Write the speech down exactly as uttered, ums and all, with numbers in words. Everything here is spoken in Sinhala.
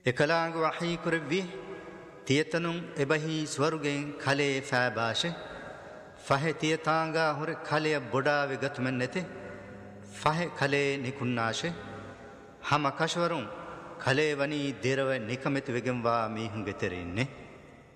එකලාංග වහී කුරවි තියතනුන් එබහි ස්වර්ගෙන් කලේ ෆෑබාෂෙ ෆහෙ තියතාංගා හොර කලය බොඩාවෙ ගතුමෙන් නැති ෆහෙ කලේ නිකුන්නාෂෙ හම කශවරුන් කලේ වනී දෙරව නිකමෙති වෙගෙන්වා මීහුන් ගෙතෙරින්නේ